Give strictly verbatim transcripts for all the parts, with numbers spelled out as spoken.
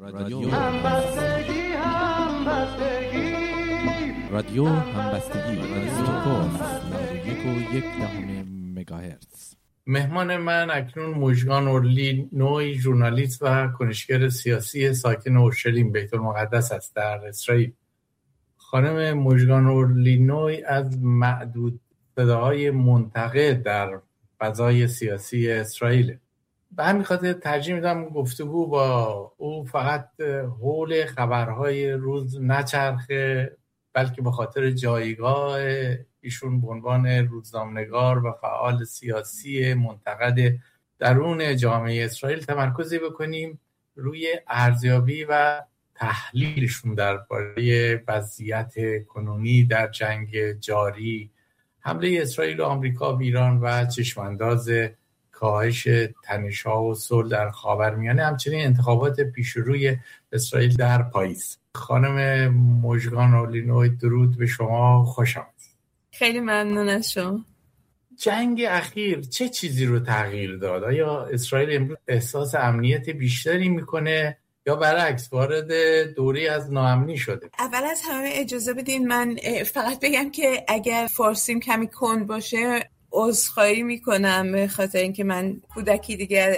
رادیو همبستگی همبستگی رادیو همبستگی رادیو کوس یک و یک دهم مگاهرتز. مهمان من اکنون مژگان اورلینوی، ژورنالیست و کنشگر سیاسی ساکن اورشلیم بیت المقدس است در اسرائیل. خانم مژگان اورلینوی از معدود صداهای منتقد در فضای سیاسی اسرائیل. به همین خاطر ترجیح میدم گفتگو با او فقط حول خبرهای روز نچرخه، بلکه به خاطر جایگاه ایشون به عنوان روزنامه‌نگار و فعال سیاسی منتقد درون جامعه اسرائیل تمرکزی بکنیم روی ارزیابی و تحلیلشون درباره وضعیت کنونی در جنگ جاری، حمله اسرائیل و آمریکا به ایران و چشمانداز کاهش تنش‌ها و صلح در خاورمیانه، همچنین انتخابات پیشروی اسرائیل در پاییز. خانم مژگان اورلینوی، درود به شما، خوش آمدید. خیلی ممنون از شما. جنگ اخیر چه چیزی رو تغییر داد؟ آیا اسرائیل امروز احساس امنیت بیشتری میکنه یا برعکس وارد دوری از ناامنی شده؟ اول از همه اجازه بدین من فقط بگم که اگر فارسیم کمی کند باشه عذرخواهی میکنم، به خاطر اینکه من کودکی دیگر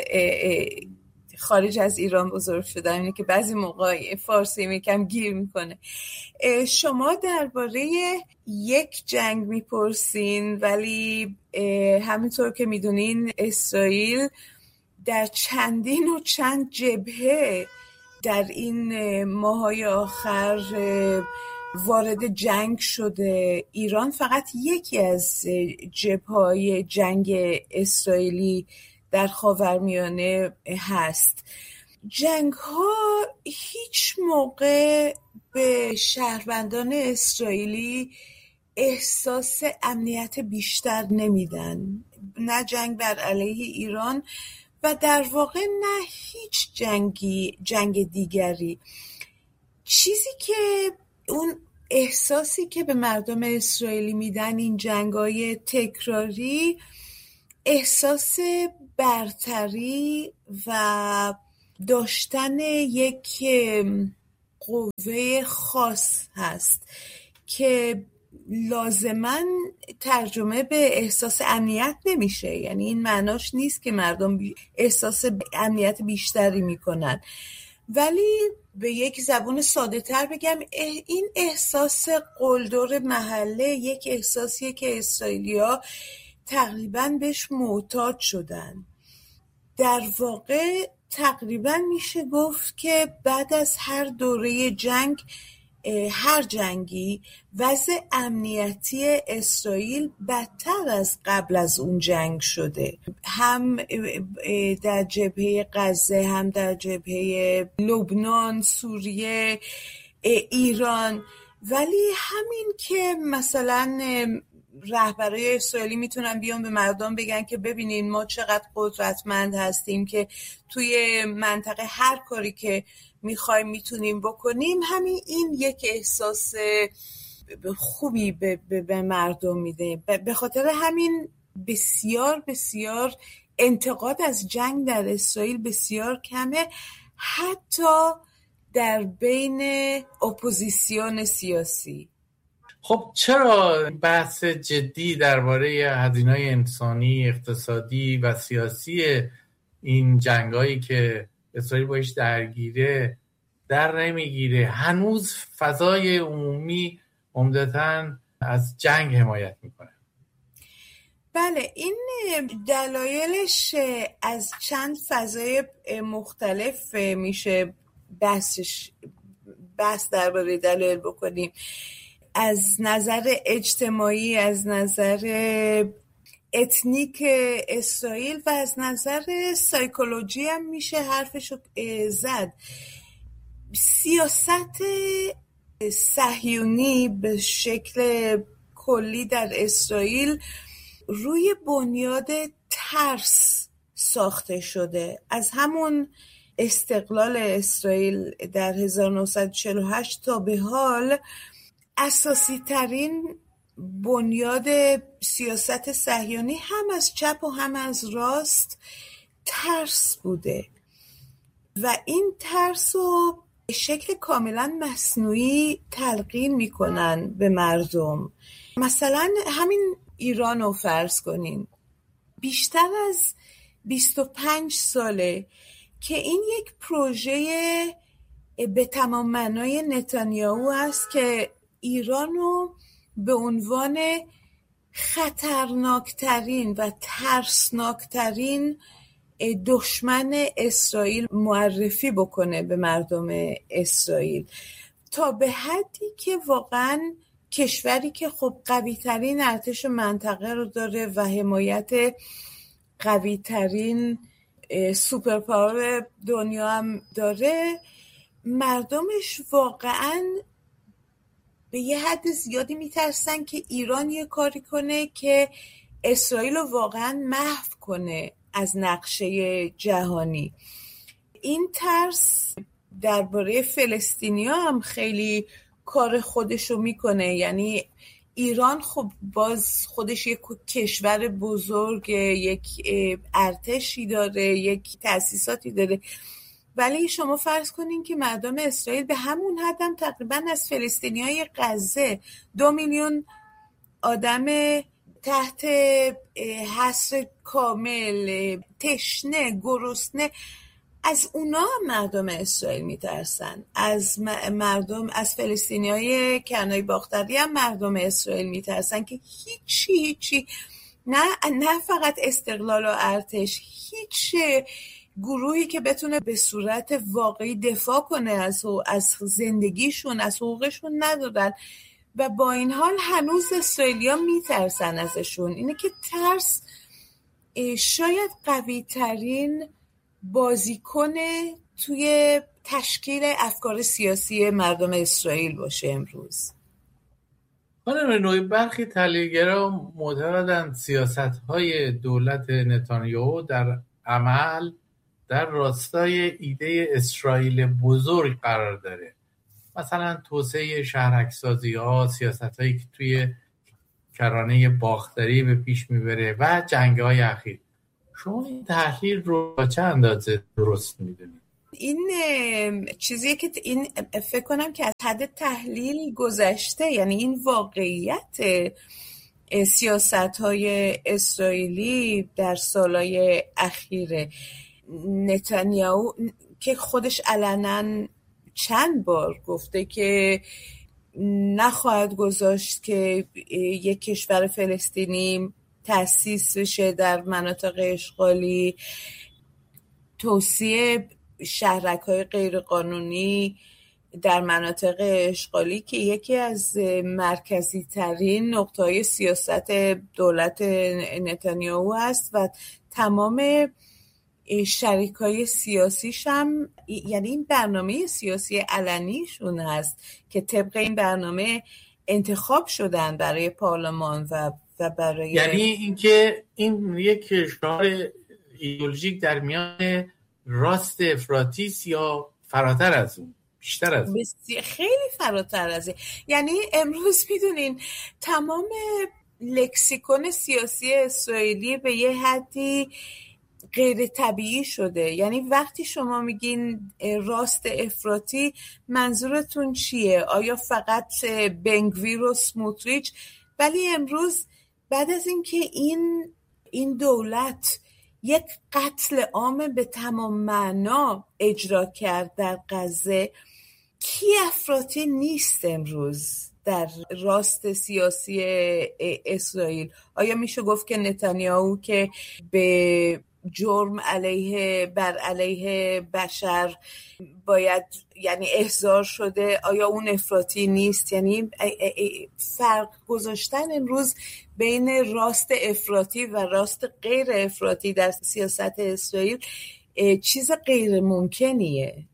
خارج از ایران بزرگ شدم، اینه که بعضی موقع فارسی یکم گیر میکنه. شما درباره یک جنگ میپرسین، ولی همینطور که میدونین اسرائیل در چندین و چند جبهه در این ماهای آخر وارد جنگ شده. ایران فقط یکی از جبهه‌های جنگ اسرائیلی در خاورمیانه هست. جنگ ها هیچ موقع به شهروندان اسرائیلی احساس امنیت بیشتر نمیدن، نه جنگ بر علیه ایران و در واقع نه هیچ جنگی جنگ دیگری. چیزی که اون احساسی که به مردم اسرائیلی میدن این جنگ‌های تکراری، احساس برتری و داشتن یک قوه خاص هست که لازماً ترجمه به احساس امنیت نمیشه. یعنی این معناش نیست که مردم احساس امنیت بیشتری میکنن، ولی به یک زبون ساده تر بگم این احساس قلدر محله یک احساسیه که اسرائیلی‌ها تقریباً بهش معتاد شدن. در واقع تقریباً میشه گفت که بعد از هر دوره جنگ، هر جنگی، وضع امنیتی اسرائیل بدتر از قبل از اون جنگ شده، هم در جبهه غزه، هم در جبهه لبنان، سوریه، ایران. ولی همین که مثلا رهبرای اسرائیلی میتونن بیان به مردم بگن که ببینین ما چقدر قدرتمند هستیم که توی منطقه هر کاری که میخوایم میتونیم بکنیم، همین این یک احساس خوبی به, به, به مردم میده. به خاطر همین بسیار بسیار انتقاد از جنگ در اسرائیل بسیار کمه، حتی در بین اپوزیسیون سیاسی. خب چرا بحث جدی درباره هزینه‌های انسانی، اقتصادی و سیاسی این جنگایی که اسرائیل باش درگیره در نمیگیره؟ هنوز فضای عمومی عمدتاً از جنگ حمایت میکنه. بله، این دلایلش از چند فضای مختلف میشه بحثش بحث درباره دلایل بکنیم. از نظر اجتماعی، از نظر اتنیک اسرائیل و از نظر سایکولوژی هم میشه حرفشو زد. سیاست صهیونی به شکل کلی در اسرائیل روی بنیاد ترس ساخته شده. از همون استقلال اسرائیل در هزار و نهصد و چهل و هشت تا به حال اساسی ترین بنیاد سیاست صهیونی هم از چپ و هم از راست ترس بوده. و این ترس رو به شکل کاملا مصنوعی تلقین میکنن به مردم. مثلا همین ایران رو فرض کنین، بیشتر از بیست و پنج ساله که این یک پروژه به تمام معنای نتانیاهو است که ایران رو به عنوان خطرناکترین و ترسناکترین دشمن اسرائیل معرفی بکنه به مردم اسرائیل، تا به حدی که واقعا کشوری که خب قوی ترین ارتش منطقه رو داره و حمایت قوی ترین سوپر پاور دنیا هم داره، مردمش واقعا به یه حد زیادی میترسن که ایران یه کاری کنه که اسرائیل رو واقعا محو کنه از نقشه جهانی. این ترس درباره فلسطینیا هم خیلی کار خودشو میکنه. یعنی ایران خب باز خودش یک کشور بزرگ، یک ارتشی داره، یک تأسیساتی داره، ولی شما فرض کنین که مردم اسرائیل به همون حدم تقریبا از فلسطینیای غزه دو میلیون آدم تحت حصر کامل، تشنه، گرسنه، از اونا مردم اسرائیل میترسن. از مردم، از فلسطینیای کنای باختری هم مردم اسرائیل میترسن که هیچی هیچی نه نه فقط استقلال و ارتش، هیچ گروهی که بتونه به صورت واقعی دفاع کنه از از زندگیشون، از حقوقشون ندارن و با این حال هنوز اسرائیلیا میترسن ازشون. اینه که ترس شاید قوی ترین بازیکن توی تشکیل افکار سیاسی مردم اسرائیل باشه امروز. خانم نوعی، برخی تحلیلگرا معتقدند سیاست‌های دولت نتانیاهو در عمل در راستای ایده اسرائیل بزرگ قرار داره، مثلا توسعه شهرک‌سازی‌ها، سیاست‌هایی که توی کرانه باختری به پیش میبره و جنگ‌های اخیر. شما این تحلیل رو با چه اندازه درست میدونید؟ این چیزیه که این فکر کنم که از حد تحلیل گذشته. یعنی این واقعیت سیاست‌های اسرائیلی در سالهای اخیره. نتانیاهو که خودش علنا چند بار گفته که نخواهد گذاشت که یک کشور فلسطینی تأسیس بشه در مناطق اشغالی، توسعه شهرک‌های غیرقانونی در مناطق اشغالی که یکی از مرکزی ترین نقطه‌های سیاست دولت نتانیاهو است و تمام شریکای سیاسیش هم، یعنی این برنامه سیاسی علنیشون هست که طبق این برنامه انتخاب شدن برای پارلمان و و برای، یعنی اینکه این یک شعار ایدئولوژیک در میان راست افراطی یا فراتر از اون، بیشتر از اون؟ خیلی فراتر از این. یعنی امروز میدونین تمام لکسیکون سیاسی اسرائیلی به یه حدی غیر طبیعی شده. یعنی وقتی شما میگین راست افراطی منظورتون چیه؟ آیا فقط بنگویر و سموتریچ؟ ولی امروز بعد از اینکه این این دولت یک قتل عام به تمام معنا اجرا کرد در غزه، کی افراطی نیست امروز در راست سیاسی اسرائیل؟ آیا میشه گفت که نتانیاهو که به جرم علیه بر علیه بشر باید یعنی احضار شده، آیا اون افراطی نیست؟ یعنی فرق گذاشتن امروز بین راست افراطی و راست غیر افراطی در سیاست اسرائیل چیز غیر ممکنیه.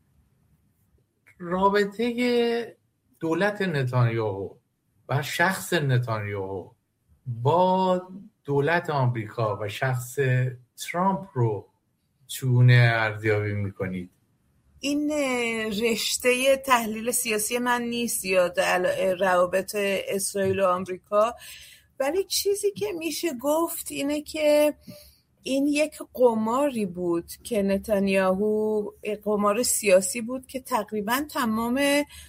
رابطه دولت نتانیاهو و شخص نتانیاهو با دولت آمریکا و شخص ترامپ رو چونه ارزیابی میکنید؟ این رشته تحلیل سیاسی من نیست یا روابط اسرائیل و آمریکا، ولی چیزی که میشه گفت اینه که این یک قماری بود که نتانیاهو، قمار سیاسی بود که تقریبا تمام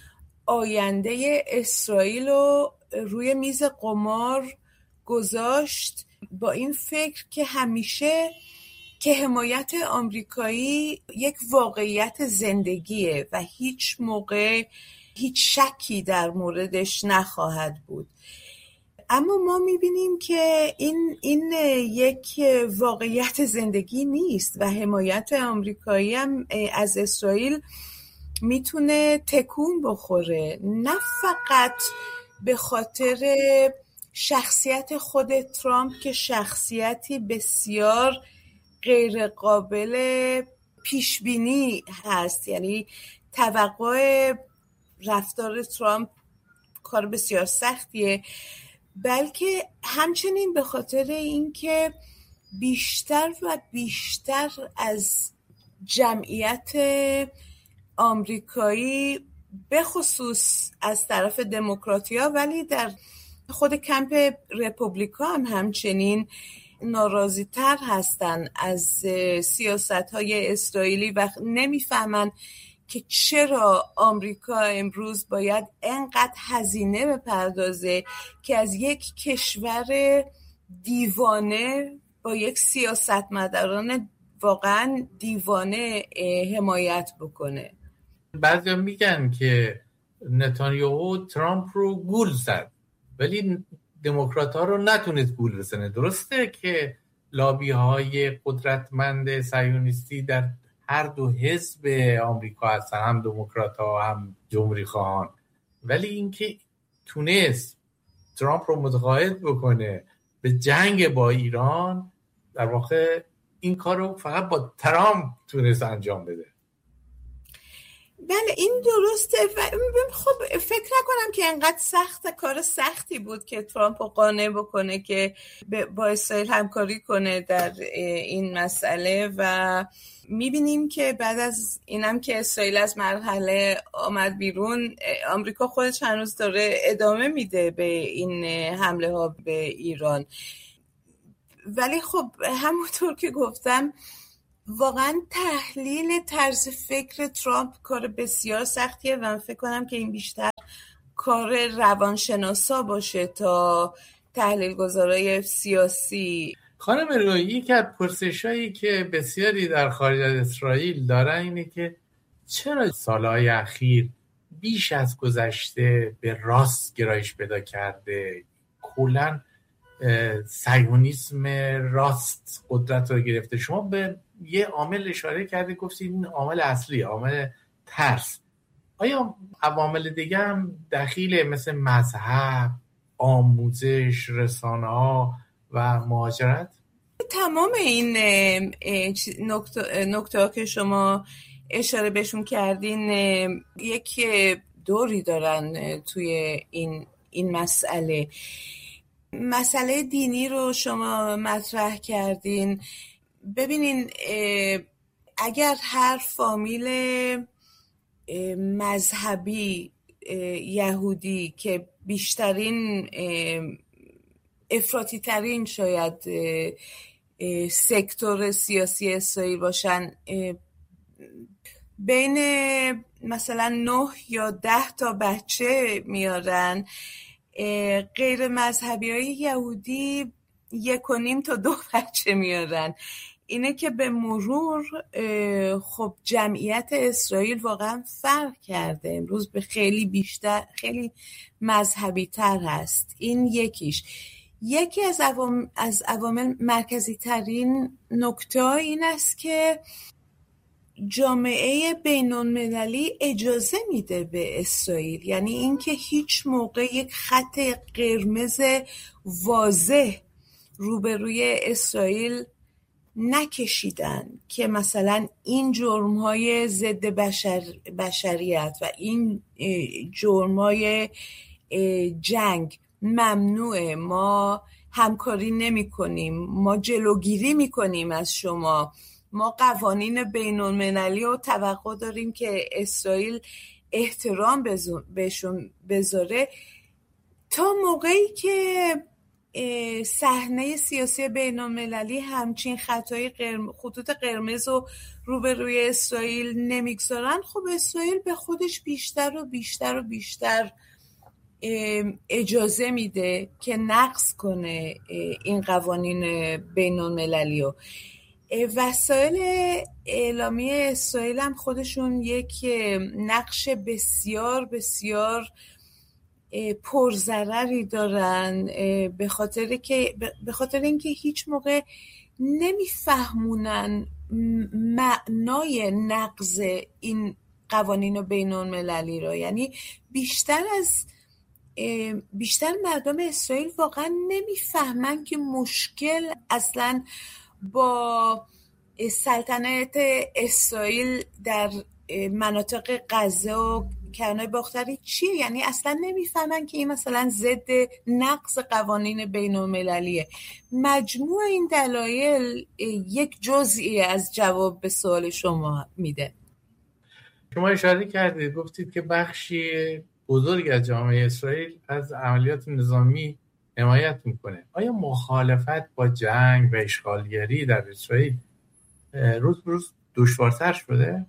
آینده اسرائیل رو روی میز قمار گذاشت، با این فکر که همیشه که حمایت آمریکایی یک واقعیت زندگیه و هیچ موقع هیچ شکی در موردش نخواهد بود. اما ما میبینیم که این این یک واقعیت زندگی نیست و حمایت آمریکایی هم از اسرائیل میتونه تکون بخوره، نه فقط به خاطر شخصیت خود ترامپ که شخصیتی بسیار غیر قابل پیش بینی هست، یعنی توقع رفتار ترامپ کار بسیار سختیه، بلکه همچنین به خاطر اینکه بیشتر و بیشتر از جمعیت آمریکایی به خصوص از طرف دموکراتیا ولی در خود کمپ رپوبلیکا هم همچنین ناراضی تر هستن از سیاست های اسرائیلی و نمیفهمن که چرا آمریکا امروز باید انقدر هزینه بپردازه که از یک کشور دیوانه با یک سیاستمداران واقعا دیوانه حمایت بکنه. بعضیا میگن که نتانیاهو ترامپ رو گول زد ولی دموکرات ها رو نتونست گول بزنه. درسته که لابی های قدرتمند صهیونیستی در هر دو حزب آمریکا هستن، هم دموکرات ها هم جمهوری خواهان، ولی اینکه تونست ترامپ رو متقاعد بکنه به جنگ با ایران، در واقع این کار رو فقط با ترامپ تونست انجام بده. بله این درسته. خب فکر نکنم که انقدر سخت کار سختی بود که ترامپ رو قانع بکنه که با اسرائیل همکاری کنه در این مسئله و میبینیم که بعد از اینم که اسرائیل از مرحله آمد بیرون، آمریکا خودش هنوز داره ادامه میده به این حمله ها به ایران. ولی خب همونطور که گفتم واقعا تحلیل طرز فکر ترامپ کار بسیار سختیه و من فکر کنم که این بیشتر کار روانشناسا باشه تا تحلیل گذارای سیاسی. خانم رویی، یکی از پرسشایی که بسیاری در خارج از اسرائیل دارن اینه که چرا سالهای اخیر بیش از گذشته به راست گرایش پیدا کرده، کلاً صهیونیسم راست قدرت رو گرفته. شما به یه عامل اشاره کردید، گفتید این عامل اصلی، عامل ترس. آیا عوامل دیگه هم دخیله مثل مذهب، آموزش، رسانه‌ها و مهاجرت؟ تمام این نکته نکته که شما اشاره بهشون کردین یک دوری دارن توی این این مسئله. مسئله دینی رو شما مطرح کردین. ببینین اگر هر فامیل مذهبی یهودی که بیشترین افراطی ترین شاید سکتور سیاسی اسرائیل باشن، بین مثلا نه یا ده تا بچه میارن، غیر مذهبی های یهودی یک و نیم تا دو بچه میارن. اینه که به مرور خب جمعیت اسرائیل واقعا فرق کرده، امروز به خیلی بیشتر، خیلی مذهبی تر هست. این یکیش. یکی از عوامل از عوامل مرکزی ترین نکته این است که جامعه بین‌المللی اجازه میده به اسرائیل، یعنی اینکه هیچ موقع یک خط قرمز واضح روبروی اسرائیل نکشیدن که مثلا این جرم‌های ضد بشر بشریت و این جرم‌های جنگ ممنوعه، ما همکاری نمی‌کنیم، ما جلوگیری می‌کنیم از شما، ما قوانین بین‌المللی رو توقع داریم که اسرائیل احترام بهشون بذاره. تا موقعی که صحنه سیاسی بین‌المللی همچین خطای قرم... خطوط قرمز رو روبروی اسرائیل نمیگذارن، خب اسرائیل به خودش بیشتر و بیشتر و بیشتر اجازه میده که نقض کنه این قوانین بین‌المللی رو. وسایل اعلامی اسرائیل هم خودشون یک نقش بسیار بسیار پرضرری دارن، به خاطر که به خاطر اینکه هیچ موقع نمیفهمونن معنای نقض این قوانین بین‌المللی رو. یعنی بیشتر از بیشتر مردم اسرائیل واقعا نمیفهمن که مشکل اصلا با سلطنت اسرائیل در مناطق غزه و کرانه باختری چیه. یعنی اصلا نمیفهمن که این مثلا ضد نقض قوانین بین‌المللیه. مجموع این دلایل یک جزئی از جواب به سوال شما میده. شما اشاره کردید، گفتید که بخشی بزرگ از جامعه اسرائیل از عملیات نظامی حمایت میکنه. آیا مخالفت با جنگ و اشغالگری در اسرائیل روز به روز دشوارتر شده؟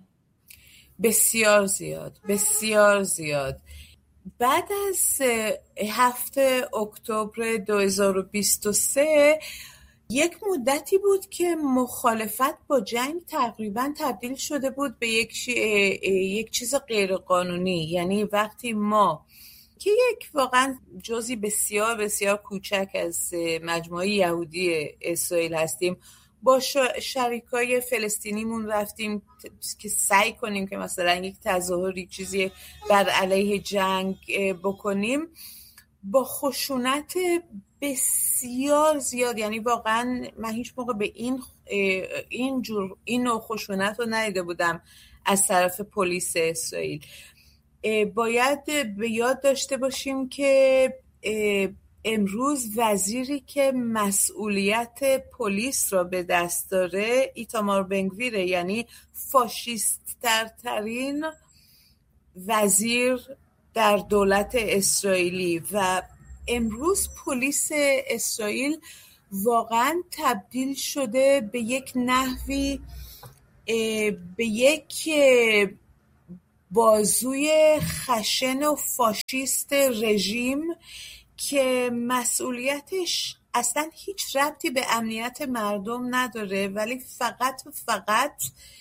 بسیار زیاد، بسیار زیاد. بعد از هفته اکتبر دو هزار و بیست و سه یک مدتی بود که مخالفت با جنگ تقریبا تبدیل شده بود به یک, یک چیز غیرقانونی. یعنی وقتی ما که یک واقعا جزئی بسیار بسیار کوچک از مجموعه یهودی اسرائیل هستیم، با شریکای فلسطینیمون رفتیم که سعی کنیم که مثلا یک تظاهری چیزی بر علیه جنگ بکنیم، با خشونت بسیار زیاد. یعنی واقعا من هیچ موقع به این این جور این نوع خشونت رو ندیده بودم از طرف پلیس اسرائیل. باید به یاد داشته باشیم که امروز وزیری که مسئولیت پلیس را به دست داره ایتامار بنگویره، یعنی فاشیست ترین وزیر در دولت اسرائیلی. و امروز پلیس اسرائیل واقعا تبدیل شده به یک نحوی به یک بازوی خشن و فاشیست رژیم که مسئولیتش اصلا هیچ ربطی به امنیت مردم نداره، ولی فقط و فقط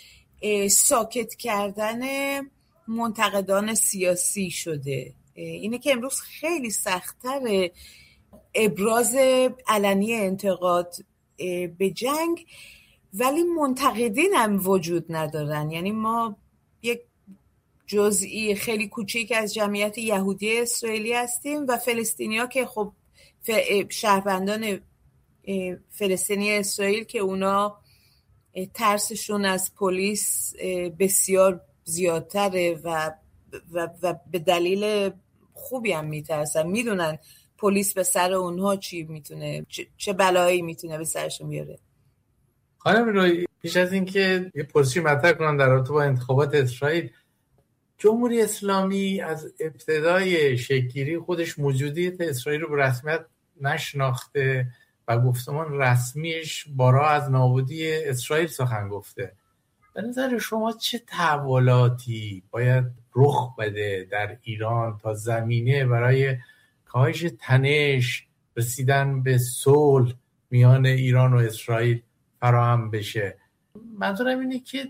ساکت کردن منتقدان سیاسی شده. اینه که امروز خیلی سخت‌تره ابراز علنی انتقاد به جنگ، ولی منتقدین هم وجود ندارن. یعنی ما یک جزئی خیلی کوچیک از جمعیت یهودی اسرائیلی هستیم و فلسطینی‌ها که خب شهروندان فلسطینی اسرائیل که اونا ترسشون از پلیس بسیار زیادتره و و, و به دلیل خوبی هم میترسن، میدونن پلیس به سر اونها چی میتونه چه, چه بلایی میتونه به سرشون بیاره. خانم روی، پیش از این که یه پرسشی مطرح کنم در رابطه با انتخابات اسرائیل، جمهوری اسلامی از ابتدای شکل‌گیری خودش موجودیت اسرائیل رو به رسمیت نشناخته و گفتمان رسمیش بارها از نابودی اسرائیل سخن گفته. به نظر شما چه تحولاتی باید رخ بده در ایران تا زمینه برای کاهش تنش، رسیدن به صلح میان ایران و اسرائیل فراهم بشه؟ منظورم اینه که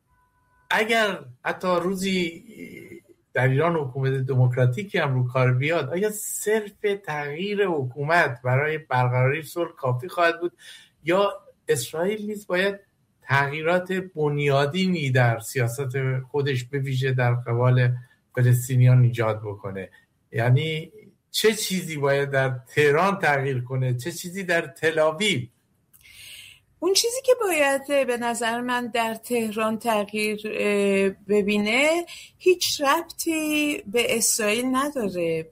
اگر حتی روزی در ایران حکومت دموکراتیکی هم رو کار بیاد، آیا صرف تغییر حکومت برای برقراری صلح کافی خواهد بود یا اسرائیل نیز باید تغییرات بنیادینی در سیاست خودش به ویژه در قبال فلسطینیان ایجاد بکنه؟ یعنی چه چیزی باید در تهران تغییر کنه، چه چیزی در تل‌آویو؟ اون چیزی که باید به نظر من در تهران تغییر ببینه هیچ ربطی به اسرائیل نداره.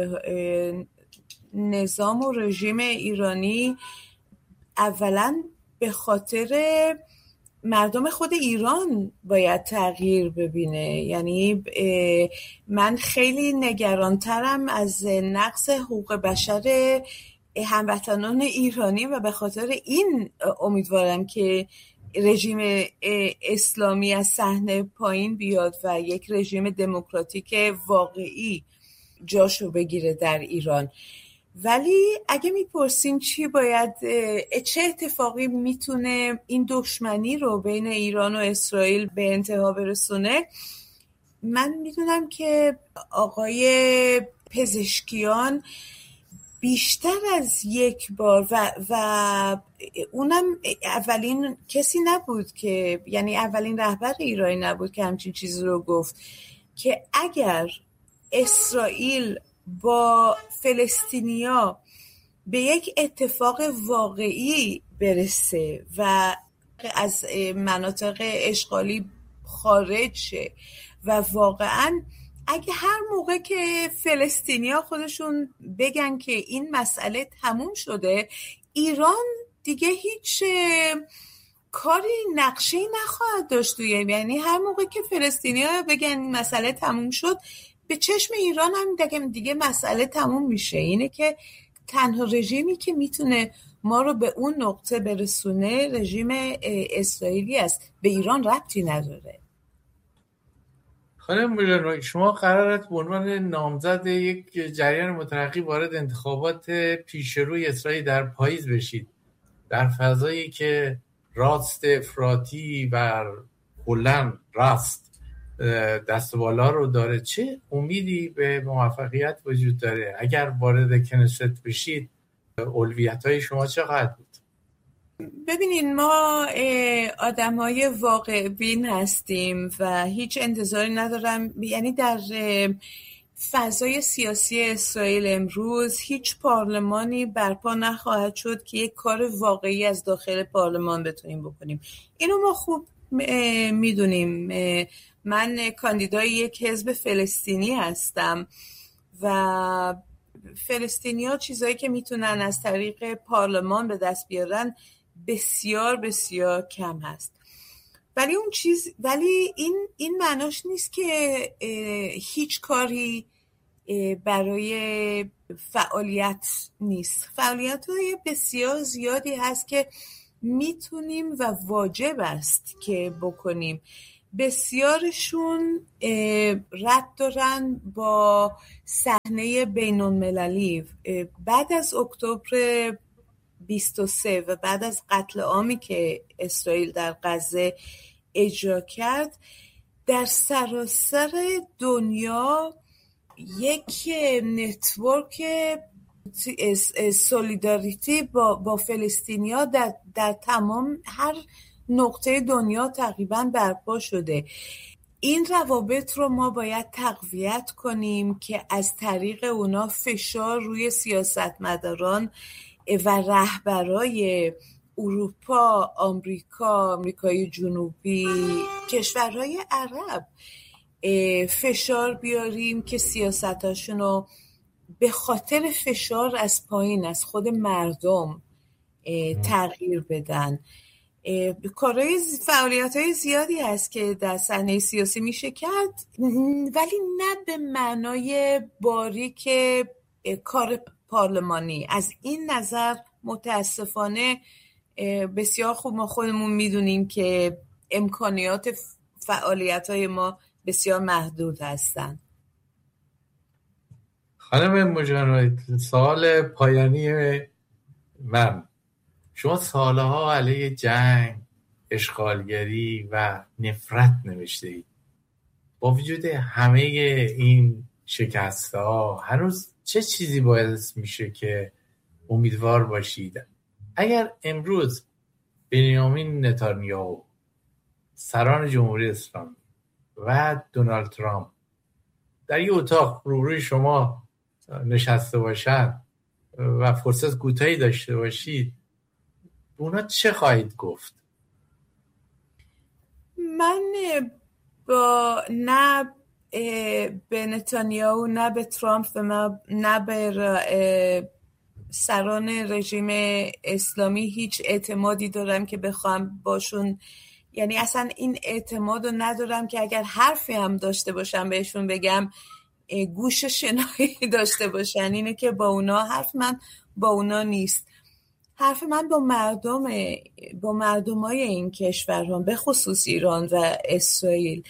نظام و رژیم ایرانی اولا به خاطر مردم خود ایران باید تغییر ببینه. یعنی من خیلی نگرانترم از نقض حقوق بشر هموطنان ایرانی و به خاطر این امیدوارم که رژیم اسلامی از صحنه پایین بیاد و یک رژیم دموکراتیک واقعی جاشو بگیره در ایران. ولی اگه میپرسیم چی باید، چه اتفاقی میتونه این دشمنی رو بین ایران و اسرائیل به انتها برسونه، من میدونم که آقای پزشکیان بیشتر از یک بار و و اونم اولین کسی نبود که، یعنی اولین رهبر ایرانی نبود که همچین چیزی رو گفت که اگر اسرائیل با فلسطینیا به یک اتفاق واقعی برسه و از مناطق اشغالی خارج شه و واقعاً اگه هر موقع که فلسطینیا خودشون بگن که این مسئله تموم شده، ایران دیگه هیچ کاری نقشه‌ای نخواهد داشت توی، یعنی هر موقع که فلسطینیا بگن این مسئله تموم شد، به چشم ایران هم دیگه, دیگه مسئله تموم میشه. اینه که تنها رژیمی که میتونه ما رو به اون نقطه برسونه رژیم اسرائیلی است، به ایران ربطی نداره. خانم میلانوی، شما قرارت به عنوان نامزد یک جریان مترقی وارد انتخابات پیشروی اسرائیل در پاییز بشید، در فضایی که راست افراطی و کلاً راست دست بالا رو داره، چه امیدی به موفقیت وجود داره؟ اگر وارد کنست بشید اولویت‌های شما چه خواهد بود؟ ببینین، ما آدم‌های واقع بین هستیم و هیچ انتظاری ندارم، یعنی در فضای سیاسی اسرائیل امروز هیچ پارلمانی برپا نخواهد شد که یک کار واقعی از داخل پارلمان بتونیم بکنیم. اینو ما خوب میدونیم. من کاندیدای یک حزب فلسطینی هستم و فلسطینی‌ها چیزایی که میتونن از طریق پارلمان به دست بیارن بسیار بسیار کم هست. ولی اون چیز ولی این این معناش نیست که هیچ کاری برای فعالیت نیست. فعالیت‌های بسیار زیادی هست که میتونیم و واجب است که بکنیم. بسیارشون رد دارن با صحنه بین‌المللی. بعد از اکتبر بیست و سه و بعد از قتل عامی که اسرائیل در غزه اجرا کرد، در سراسر دنیا یک نتورک سولیداریتی با با فلسطینیا در در تمام هر نقطه دنیا تقریبا برپا شده. این روابط رو ما باید تقویت کنیم که از طریق اونا فشار روی سیاستمداران و رهبرای اروپا، آمریکا، آمریکای جنوبی، کشورهای عرب فشار بیاریم که سیاستاشون رو به خاطر فشار از پایین از خود مردم تغییر بدن. کارهای فعالیت‌های زیادی هست که در صحنه سیاسی میشه کرد، ولی نه به معنای باریک کار پارلمانی. از این نظر متاسفانه بسیار خوب ما خودمون میدونیم که امکانیات فعالیت‌های ما بسیار محدود هستند. خانم مجانوی، سوال پایانی من، شما سالها علیه جنگ، اشغالگری و نفرت نوشته اید. با وجود همه این شکست‌ها هنوز چه چیزی باعث میشه که امیدوار باشید؟ اگر امروز بنیامین نتانیاهو، سران جمهوری اسلامی و دونالد ترامپ در یک اتاق روبروی شما نشسته باشند و فرصت کوتاهی داشته باشید، اونا چه خواهید گفت؟ من با نه به نتانیاهو، نه به ترامپ و نه به سران رژیم اسلامی هیچ اعتمادی دارم که بخوام باشون، یعنی اصلا این اعتماد رو ندارم که اگر حرفی هم داشته باشم بهشون بگم گوش شنایی داشته باشن. اینه که با اونا حرف من با اونا نیست. حرف من با مردم با مردمای این کشورها، به خصوص ایران و اسرائیل.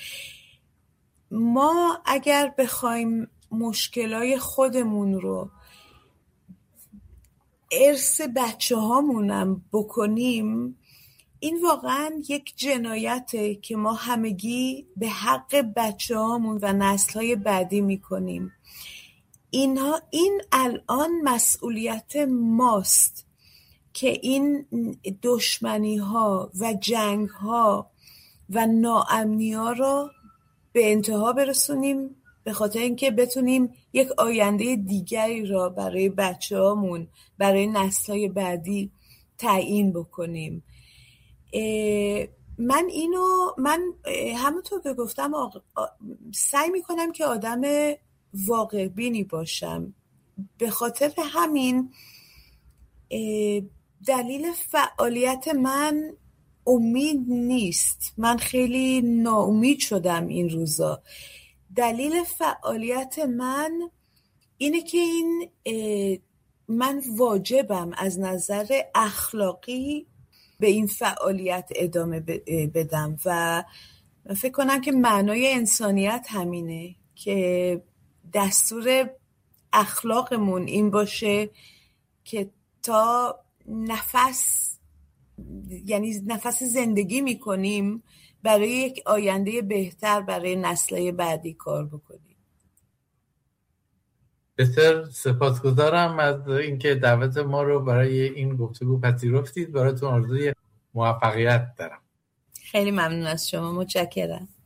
ما اگر بخوایم مشکلای خودمون رو ارث بچه هامونم بکنیم، این واقعا یک جنایته که ما همگی به حق بچه هامون و نسل‌های بعدی میکنیم. اینها این الان مسئولیت ماست که این دشمنی ها و جنگ ها و ناامنی ها رو به انتها برسونیم، به خاطر اینکه بتونیم یک آینده دیگری را برای بچه هامون، برای نسل‌های بعدی تعیین بکنیم. من اینو من همونطور که گفتم سعی میکنم که آدم واقع بینی باشم. به خاطر همین دلیل فعالیت من امید نیست. من خیلی ناامید شدم این روزا. دلیل فعالیت من اینه که این من واجبم از نظر اخلاقی به این فعالیت ادامه بدم و فکر کنم که معنای انسانیت همینه که دستور اخلاقمون این باشه که تا نفس یعنی نفس زندگی میکنیم برای یک آینده بهتر برای نسل‌های بعدی کار بکنیم. بسیار سپاسگزارم از اینکه دعوت ما رو برای این گفتگو پذیرفتید. براتون آرزوی موفقیت دارم. خیلی ممنون از شما. متشکرم.